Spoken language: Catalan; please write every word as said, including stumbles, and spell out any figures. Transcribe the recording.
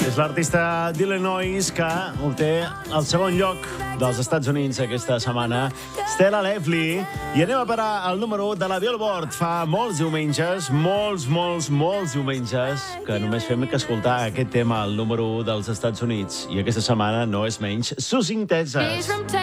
És l'artista d'Illinois que obté el segon lloc dels Estats Units aquesta setmana, Stella Lively. I anem a parar al número u de la Billboard. Fa molts diumenges, molts, molts, molts diumenges, que només fem que escoltar aquest tema al número u dels Estats Units. I aquesta setmana no és menys, Susie Texas.